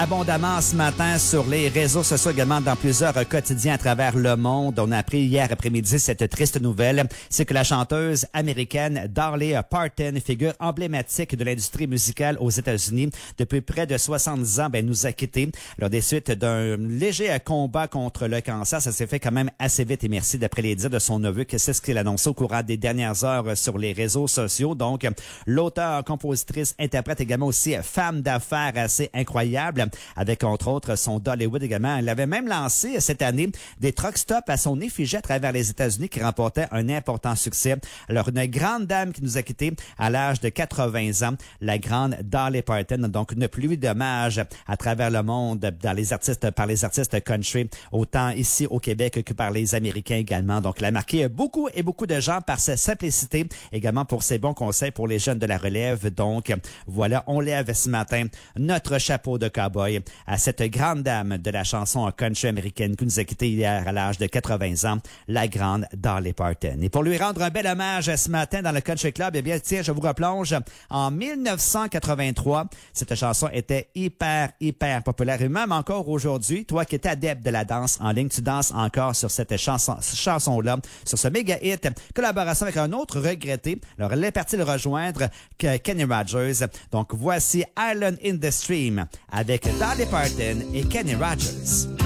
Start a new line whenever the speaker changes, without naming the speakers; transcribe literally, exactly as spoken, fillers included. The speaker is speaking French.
Abondamment ce matin sur les réseaux sociaux, également dans plusieurs quotidiens à travers le monde. On a appris hier après-midi cette triste nouvelle. C'est que la chanteuse américaine Dolly Parton, figure emblématique de l'industrie musicale aux États-Unis depuis près de soixante-dix ans, ben, nous a quittés lors des suites d'un léger combat contre le cancer. Ça s'est fait quand même assez vite et merci d'après les dires de son neveu, que c'est ce qu'il a annoncé au courant des dernières heures sur les réseaux sociaux. Donc, l'auteur, compositrice, interprète également aussi femme d'affaires assez incroyable, avec entre autres son Dollywood également. Elle avait même lancé cette année des truck stops à son effigie à travers les États-Unis qui remportaient un important succès. Alors, une grande dame qui nous a quittés à l'âge de quatre-vingts ans, la grande Dolly Parton. Donc, une pluie d'hommages à travers le monde dans les artistes, par les artistes country, autant ici au Québec que par les Américains également. Donc, elle a marqué beaucoup et beaucoup de gens par sa simplicité, également pour ses bons conseils pour les jeunes de la relève. Donc, voilà, on lève ce matin notre chapeau de cowboy à cette grande dame de la chanson country américaine qui nous a quittés hier à l'âge de quatre-vingts ans, la grande Dolly Parton. Et pour lui rendre un bel hommage ce matin dans le Country Club, eh bien, tiens, je vous replonge en mille neuf cent quatre-vingt-trois. Cette chanson était hyper, hyper populaire. Et même encore aujourd'hui, toi qui es adepte de la danse en ligne, tu danses encore sur cette chanson, chanson-là, sur ce méga hit, collaboration avec un autre regretté. Alors, elle est partie le rejoindre, que Kenny Rogers. Donc, voici Island in the Stream avec Dolly Parton et Kenny Rogers.